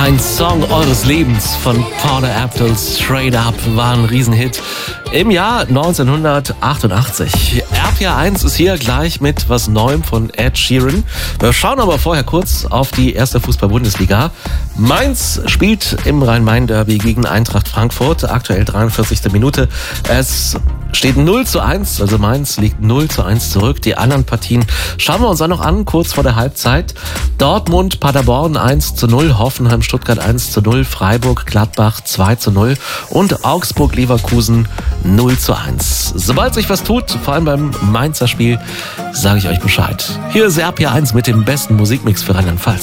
Ein Song eures Lebens von Paula Abdul, Straight Up, war ein Riesenhit im Jahr 1988. RPA 1 ist hier gleich mit was Neuem von Ed Sheeran. Wir schauen aber vorher kurz auf die erste Fußball-Bundesliga. Mainz spielt im Rhein-Main-Derby gegen Eintracht Frankfurt, aktuell 43. Minute. Es steht 0:1, also Mainz liegt 0:1 zurück. Die anderen Partien schauen wir uns auch noch an, kurz vor der Halbzeit. Dortmund, Paderborn 1:0, Hoffenheim, Stuttgart 1:0, Freiburg, Gladbach 2:0 und Augsburg, Leverkusen 0:1. Sobald sich was tut, vor allem beim Mainzer Spiel, sage ich euch Bescheid. Hier ist RPA 1 mit dem besten Musikmix für Rheinland-Pfalz.